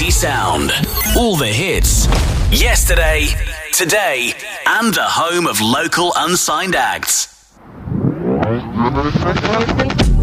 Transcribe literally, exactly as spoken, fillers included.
City Sound. All the hits. Yesterday, today, and the home of local unsigned acts.